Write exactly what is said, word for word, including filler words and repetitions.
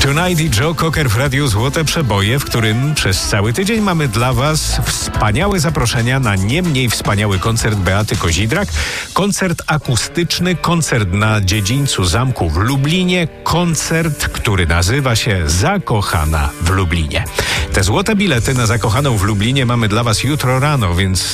Tonight i Joe Cocker w Radiu Złote Przeboje, w którym przez cały tydzień mamy dla Was wspaniałe zaproszenia na nie mniej wspaniały koncert Beaty Kozidrak, koncert akustyczny, koncert na dziedzińcu zamku w Lublinie, koncert, który nazywa się Zakochana w Lublinie. Te złote bilety na Zakochaną w Lublinie mamy dla Was jutro rano, więc